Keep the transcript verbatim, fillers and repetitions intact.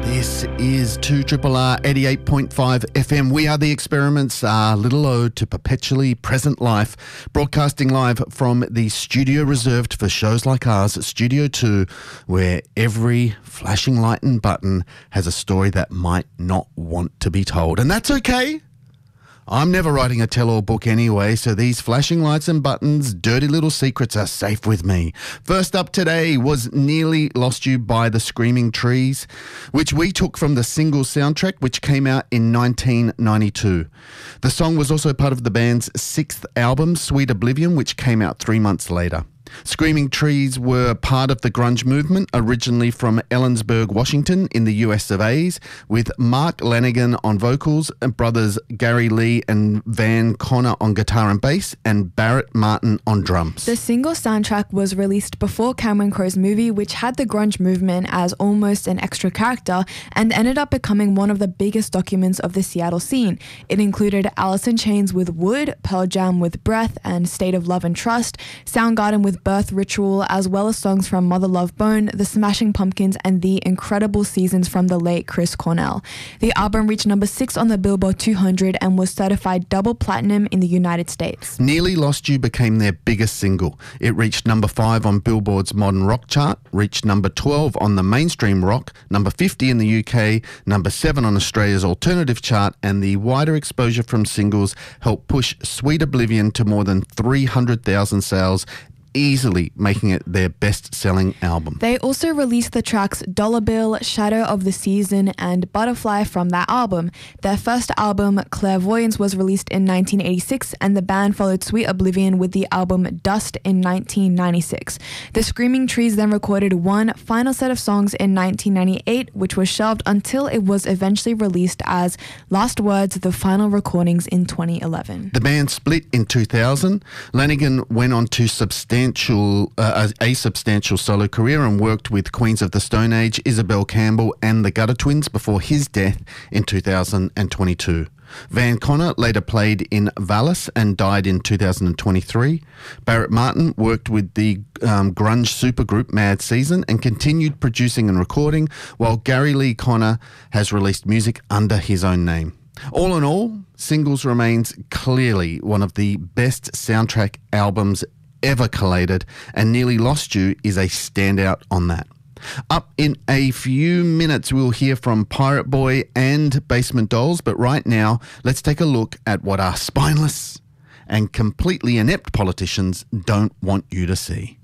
This is two R R R eighty-eight point five F M. We are The Experiments, our little ode to perpetually present life, broadcasting live from the studio reserved for shows like ours, Studio two, where every flashing light and button has a story that might not want to be told. And that's okay. I'm never writing a tell-all book anyway, so these flashing lights and buttons, dirty little secrets are safe with me. First up today was Nearly Lost You by the Screaming Trees, which we took from the single soundtrack, which came out in nineteen ninety-two. The song was also part of the band's sixth album, Sweet Oblivion, which came out three months later. Screaming Trees were part of the grunge movement, originally from Ellensburg, Washington, in the U S of A, with Mark Lanigan on vocals, and brothers Gary Lee and Van Connor on guitar and bass, and Barrett Martin on drums. The single soundtrack was released before Cameron Crowe's movie, which had the grunge movement as almost an extra character and ended up becoming one of the biggest documents of the Seattle scene. It included Alice in Chains with Wood, Pearl Jam with Breath and State of Love and Trust, Soundgarden with Birth Ritual, as well as songs from Mother Love Bone, The Smashing Pumpkins, and The Incredible Seasons from the late Chris Cornell. The album reached number six on the Billboard two hundred and was certified double platinum in the United States. Nearly Lost You became their biggest single. It reached number five on Billboard's Modern Rock chart, reached number twelve on the Mainstream Rock, number fifty in the U K, number seven on Australia's Alternative chart, and the wider exposure from singles helped push Sweet Oblivion to more than three hundred thousand sales, easily making it their best-selling album. They also released the tracks Dollar Bill, Shadow of the Season, and Butterfly from that album. Their first album, Clairvoyance, was released in nineteen eighty-six, and the band followed Sweet Oblivion with the album Dust in nineteen ninety-six. The Screaming Trees then recorded one final set of songs in nineteen ninety-eight, which was shelved until it was eventually released as Last Words, the final recordings in twenty eleven. The band split in two thousand. Lanigan went on to substantial Uh, a substantial solo career and worked with Queens of the Stone Age, Isabel Campbell and the Gutter Twins before his death in two thousand twenty-two. Van Connor later played in Valis and died in two thousand twenty-three. Barrett Martin worked with the um, grunge supergroup Mad Season and continued producing and recording, while Gary Lee Conner has released music under his own name. All in all, Singles remains clearly one of the best soundtrack albums ever collated, and Nearly Lost You is a standout on that. Up in a few minutes, we'll hear from Pirate Boy and Basement Dolls, but right now, let's take a look at what our spineless and completely inept politicians don't want you to see.